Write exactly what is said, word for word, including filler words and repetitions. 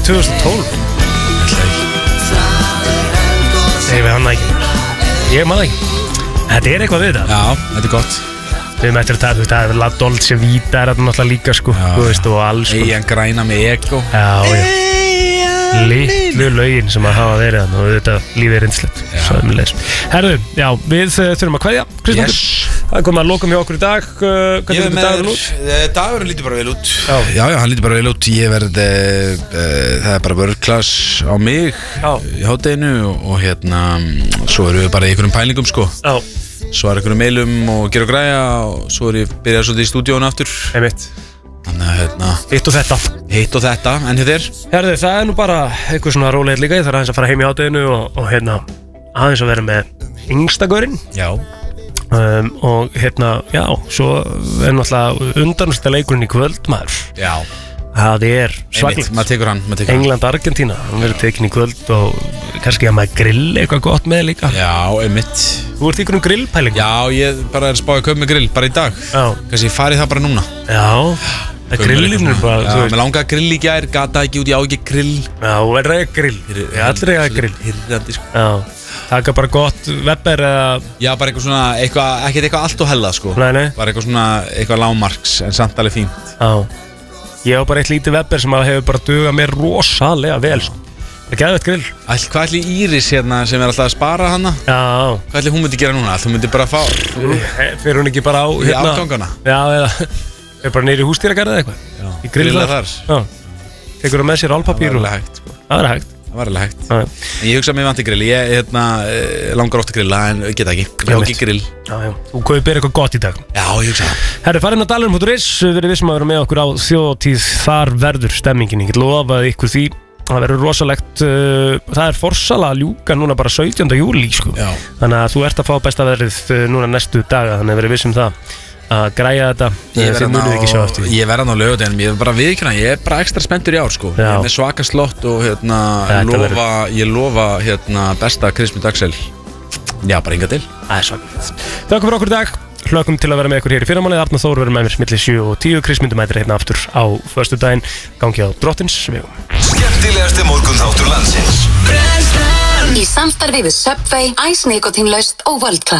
tvö þúsund og tólf. Nei, við hann ekki. Ég maður ekki. Þetta er eitthvað við þetta. Já, þetta er gott. Við erum eftir að taka, það er La Dolce Vita er þetta náttúrulega líka sko, Já, þú veist, og alls sko. Eyjan græna með ego. Já, já. Litlu lögin sem að hafa verið hann og þetta lífið er reynslegt. Herðu, já, við þurfum að kveðja, Kristján. Yes. Það er komið að lokum hjá okkur í dag. Hvernig lítur dagurinn út? Dagurinn lítur bara vel út. Já, já, já hann lítur bara vel út. Ég verð, uh, það er bara vörklass á mig já. Í hádeginu og, og hérna, svo erum við bara í einhverjum pælingum sko. Já. Svara einhverjum mailum og gera og græja og svo er ég byrjað svolítið í stúdíónu aftur. Einmitt. Þannig að hérna Hitt og þetta Hitt og þetta, en hér þér? Herðu, það er nú bara eitthvað svona rólegir líka. Ég þarf aðeins að fara heim í hádeginu og, og hérna aðeins að vera með yngstagörinn. Já. Um, og hérna, já, svo er náttúrulega undanúrslita leikurinn í kvöld, maður. Já. Það er svakalegt. Maður tekur hann, maður tekur hann. England-Argentína, hann verður tekin í kvöld og kannski að maður grill eitthvað gott með líka. Já, einmitt. Þú ert ykkur um grillpælingu? Já, ég bara er spáð að köpa með grill, bara í dag. Já. Kannski ég farið það bara núna. Já, það grillinu er bara, já, þú veist. Mér langaði að grill í gær, gata ekki út, ég á ekki grill. Já, þú er reyða grill. Ég er allir reyða grill. Hirðandi, sko. Já. Taka bara gott Weber eða... Já, bara eitthvað svona, eitthvað, ekkert eitthvað allt og hella, sko. Nei, nei. Bara eitthvað svona, eitthvað lágmarks, en samt alveg fínt. Já. Ég á bara eitt lítið Weber sem hefur bara dugað mér rosalega vel, sko. Það er geðveitt grill. Ætl, hvað ætli Íris hérna sem er alltaf að spara hana? Já. Hvað ætli hún myndi gera núna? Ætli hún myndi bara fá... Fyrir hún ekki bara á, hérna... Í afgangana? Já, eða... Er bara neyri húsdýragarðið eitthvað? Já. Í grill Grilla þar? þar? Já. Tekur það með sér álpapír og... Það var alveg hægt, sko. Það var hægt. Það var alveg hægt. Já. En ég hugsa að mér vanti grill. Ég, hérna, langar oft að grilla, en geta ekki. Ég á ekki grill. Já, já. Þú kaupir eitthvað gott í dag. Já, ég hugsa það. Herru, farið inn á dalurinn punktur is, verið vissum að vera með okkur á þjóðatíð. Þar verður stemmingin. Ég get lofað ykkur því. Það verður rosalegt. Það er forsala að ljúka núna bara sautjánda júlí, sko. Já. Þannig að þú ert að fá besta veðrið núna næstu daga. Þannig að verið vissum það að græja þetta. Þið munið ekki sjá eftir. Ég verð hann á laugardaginn. Ég er bara viðkynna. Ég er bara ekstra spenntur í ár, sko. Já. Ég er með svaka slott og hérna, lofa, verður... ég lofa hérna besta Krismi Dagsel. Já, bara inga til. Það er svakalegt. Takk fyrir okkur í dag. Hlökkum til að vera með ykkur hér í fyrramálið. Arnar Þór verður með mér milli sjö og tíu. Krismundur mætir hérna aftur á föstudaginn. Gangi á Drottins vegum. Skemmtilegasti morgunþáttur landsins. Í samstarfi við Subway, Ice Nikotinlaust og World Class.